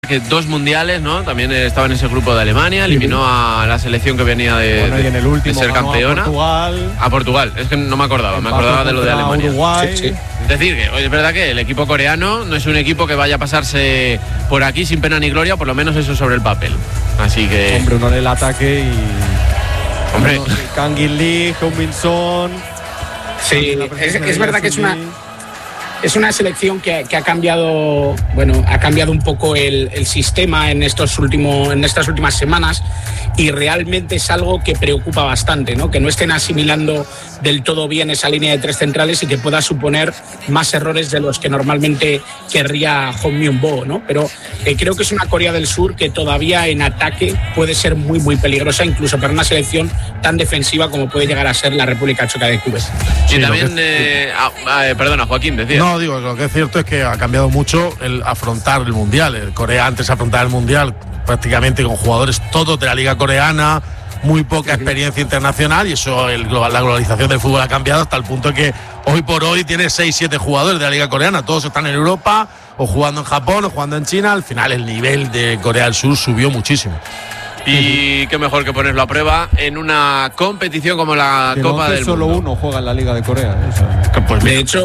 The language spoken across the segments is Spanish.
que 2 mundiales, ¿no? También estaba en ese grupo de Alemania, eliminó a la selección que venía de ser campeona. A Portugal, es que no me acordaba de lo de Alemania. Uruguay. Sí. Es decir, que es verdad que el equipo coreano no es un equipo que vaya a pasarse por aquí sin pena ni gloria, por lo menos eso sobre el papel. Así que... Hombre, uno en el ataque y... Hombre. Kang In Lee, Heung-min Son... Sí, es verdad que es una selección que ha cambiado, bueno, ha cambiado un poco el sistema en estas últimas semanas, y realmente es algo que preocupa bastante, ¿no? Que no estén asimilando del todo bien esa línea de 3 centrales y que pueda suponer más errores de los que normalmente querría Hong Myung-bo, ¿no? Pero creo que es una Corea del Sur que todavía en ataque puede ser muy, muy peligrosa, incluso para una selección tan defensiva como puede llegar a ser la República Checa de Cuba. Y también, perdona, Joaquín, decía. No, digo, lo que es cierto es que ha cambiado mucho el afrontar el Mundial. El Corea antes afrontaba el Mundial prácticamente con jugadores todos de la Liga Coreana, muy poca experiencia internacional, y eso, la globalización del fútbol ha cambiado hasta el punto que hoy por hoy tiene 6-7 jugadores de la Liga Coreana, todos están en Europa, o jugando en Japón, o jugando en China. Al final el nivel de Corea del Sur subió muchísimo. Y qué mejor que ponerlo a prueba en una competición como la Copa del Mundo. Solo uno juega en la Liga de Corea. Pues de hecho,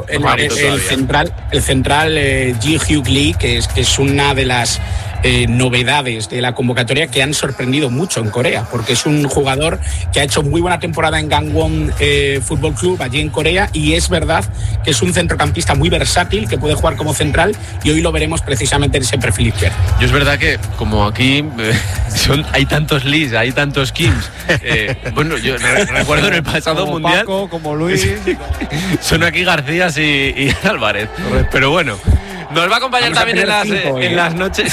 el central Ji-hyuk Lee, que es una de las novedades de la convocatoria que han sorprendido mucho en Corea, porque es un jugador que ha hecho muy buena temporada en Gangwon Fútbol Club allí en Corea, y es verdad que es un centrocampista muy versátil que puede jugar como central, y hoy lo veremos precisamente en ese perfil izquierdo. Yo es verdad que como aquí hay tantos Lees, hay tantos Kims, bueno, yo recuerdo en el pasado como mundial Paco, como Luis, son aquí García y Álvarez. Correcto. Pero bueno, nos va a acompañar también en las noches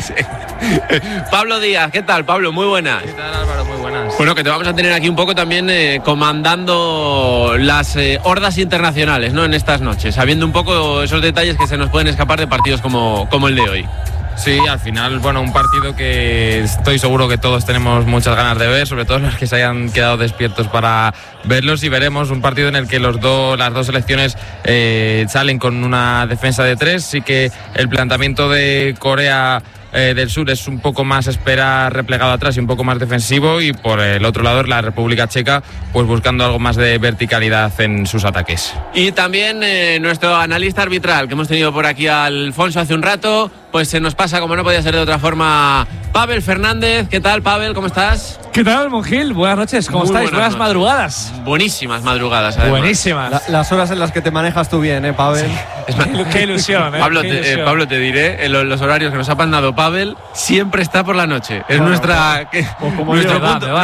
Pablo Díaz. ¿Qué tal, Pablo? Muy buenas. ¿Qué tal, Álvaro? Muy buenas. Bueno, que te vamos a tener aquí un poco también comandando las hordas internacionales, ¿no? En estas noches, sabiendo un poco esos detalles que se nos pueden escapar de partidos como el de hoy. Sí, al final, bueno, un partido que estoy seguro que todos tenemos muchas ganas de ver, sobre todo los que se hayan quedado despiertos para verlos, y veremos un partido en el que las dos selecciones salen con una defensa de 3. Sí que el planteamiento de Corea del Sur es un poco más esperar replegado atrás y un poco más defensivo, y por el otro lado la República Checa pues buscando algo más de verticalidad en sus ataques. Y también nuestro analista arbitral, que hemos tenido por aquí a Alfonso hace un rato, pues se nos pasa, como no podía ser de otra forma, Pavel Fernández. ¿Qué tal, Pavel? ¿Cómo estás? ¿Qué tal, Monjil? Buenas noches, ¿cómo estáis? Buenas madrugadas. Buenísimas madrugadas, además. Buenísimas. Las horas en las que te manejas tú bien, Pavel. Sí. Qué ilusión, Pablo, te diré, los horarios que nos ha mandado Pavel siempre está por la noche. Es nuestra... nuestro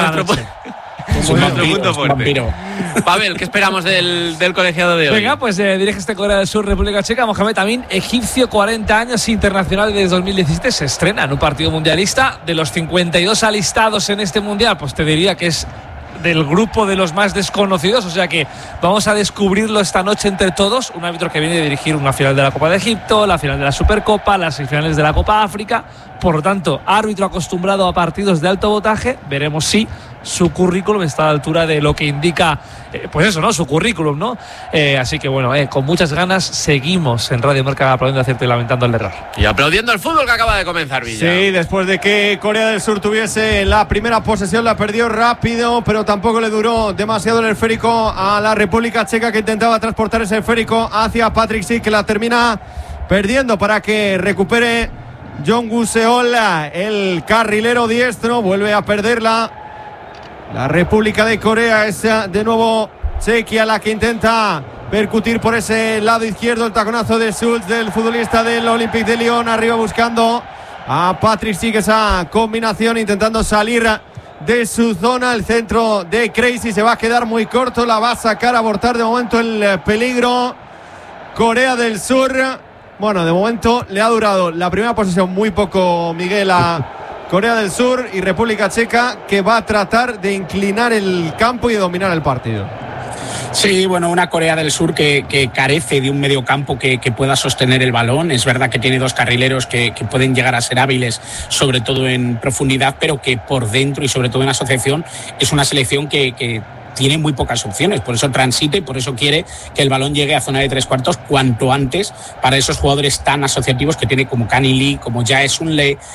punto fuerte. Pavel, ¿qué esperamos del colegiado de hoy? Venga, pues dirige este Corea del Sur, República Checa. Mohamed Amin, egipcio, 40 años, internacional desde 2017, se estrena en un partido mundialista. De los 52 alistados en este mundial, pues te diría que es del grupo de los más desconocidos, o sea que vamos a descubrirlo esta noche entre todos. Un árbitro que viene de dirigir una final de la Copa de Egipto, la final de la Supercopa, las semifinales de la Copa África, por lo tanto, árbitro acostumbrado a partidos de alto voltaje. Veremos si su currículum está a la altura de lo que indica, pues eso, ¿no? Su currículum, ¿no? Así que bueno, con muchas ganas seguimos en Radio Marca aplaudiendo, acierto y lamentando el error. Y aplaudiendo el fútbol que acaba de comenzar, Villa. Sí, después de que Corea del Sur tuviese la primera posesión, la perdió rápido, pero tampoco le duró demasiado el esférico a la República Checa, que intentaba transportar ese esférico hacia Patrick Schick, que la termina perdiendo para que recupere Jong-woo Seol, el carrilero diestro. Vuelve a perderla la República de Corea. Es de nuevo Chequia la que intenta percutir por ese lado izquierdo. El taconazo de Schultz, del futbolista del Olympique de Lyon, arriba buscando a Patrick Schick, esa combinación, intentando salir de su zona. El centro de Crazy se va a quedar muy corto, la va a sacar, a abortar de momento el peligro Corea del Sur. Bueno, de momento le ha durado la primera posesión muy poco, Miguel, a Corea del Sur, y República Checa, que va a tratar de inclinar el campo y de dominar el partido. Sí, bueno, una Corea del Sur que carece de un mediocampo que pueda sostener el balón. Es verdad que tiene dos carrileros que pueden llegar a ser hábiles, sobre todo en profundidad, pero que por dentro y sobre todo en asociación es una selección que tiene muy pocas opciones, por eso transita y por eso quiere que el balón llegue a zona de 3/4 cuanto antes para esos jugadores tan asociativos que tiene como Kani Lee, como Jae Sun Lee,